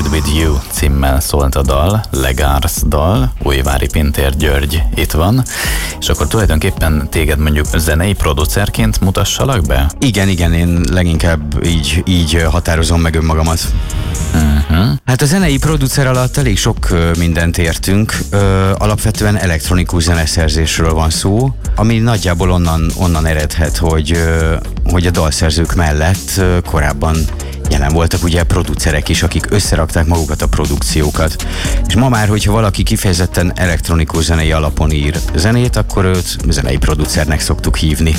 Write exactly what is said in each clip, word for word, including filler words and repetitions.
Naked With You címmel szólt a dal, Legars dal, Újvári Pintér György itt van, és akkor tulajdonképpen téged mondjuk zenei producerként mutassalak be? Igen, igen, én leginkább így, így határozom meg önmagamat. Uh-huh. Hát a zenei producer alatt elég sok mindent értünk. Alapvetően elektronikus zeneszerzésről van szó, ami nagyjából onnan, onnan eredhet, hogy, hogy a dalszerzők mellett korábban jelen voltak ugye producerek is, akik összerakták magukat a produkciókat. És ma már, hogyha valaki kifejezetten elektronikus zenei alapon ír zenét, akkor őt zenei producernek szoktuk hívni.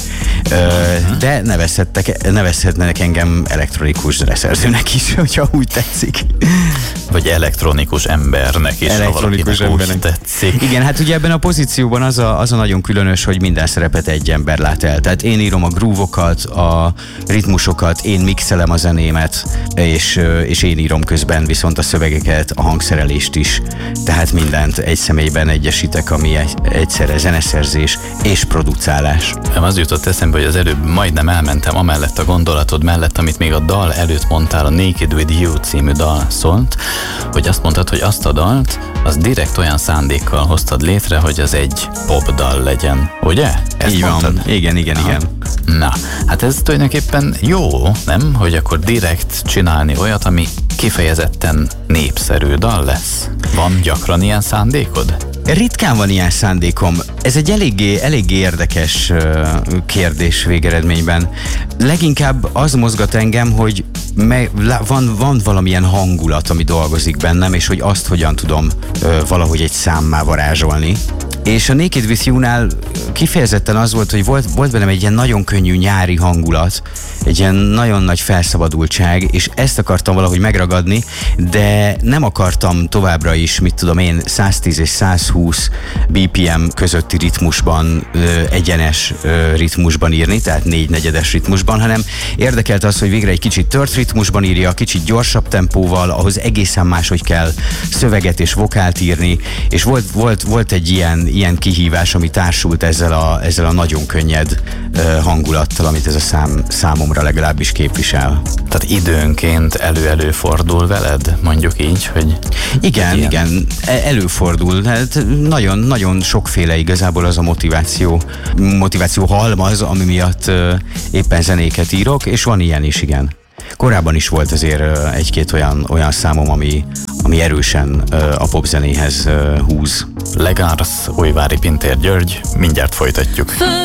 De nevezhettek, nevezhetnek engem elektronikus zeneszerzőnek is, hogyha úgy tetszik. Vagy elektronikus embernek is, elektronikus ha embernek úgy tetszik. Igen, hát ugye ebben a pozícióban az a, az a nagyon különös, hogy minden szerepet egy ember lát el. Tehát én írom a groovokat, a ritmusokat, én mixelem a zenémet, és, és én írom közben viszont a szövegeket, a hangszerelést is. Tehát mindent egy személyben egyesítek, ami egy, egyszerre zeneszerzés és producálás. Az jutott eszembe, hogy az előbb majdnem elmentem amellett a gondolatod mellett, amit még a dal előtt mondtál, a Naked With You című dal szólt, hogy azt mondtad, hogy azt a dalt, az direkt olyan szándékkal hoztad létre, hogy az egy popdal legyen, ugye? Ezt Így mondtad? Van. Igen, igen, Na. igen. Na, hát ez tulajdonképpen jó, nem? Hogy akkor direkt csinálni olyat, ami kifejezetten népszerű dal lesz. Van gyakran ilyen szándékod? Ritkán van ilyen szándékom. Ez egy eléggé, eléggé érdekes uh, kérdés végeredményben. Leginkább az mozgat engem, hogy me, van, van valamilyen hangulat, ami dolgozik bennem, és hogy azt hogyan tudom uh, valahogy egy számmá varázsolni. És a Naked With You-nál kifejezetten az volt, hogy volt, volt bennem egy ilyen nagyon könnyű nyári hangulat, egy ilyen nagyon nagy felszabadultság, és ezt akartam valahogy megragadni, de nem akartam továbbra is, mit tudom én, száztíz és százhúsz bé pé em közötti ritmusban, ö, egyenes ö, ritmusban írni, tehát négynegyedes ritmusban, hanem érdekelt az, hogy végre egy kicsit tört ritmusban írja, kicsit gyorsabb tempóval, ahhoz egészen máshogy kell szöveget és vokált írni, és volt, volt, volt egy ilyen, ilyen kihívás, ami társult ezzel a, ezzel a nagyon könnyed ö, hangulattal, amit ez a szám számomra legalábbis képvisel. Tehát időnként elő-elő fordul veled, mondjuk így, hogy... Igen, ilyen... igen, előfordul. Hát nagyon, nagyon sokféle igazából az a motiváció, motiváció halmaz, ami miatt uh, éppen zenéket írok, és van ilyen is, igen. Korábban is volt azért uh, egy-két olyan, olyan számom, ami, ami erősen uh, a popzenéhez uh, húz. Legars, Újvári Pintér György, mindjárt folytatjuk.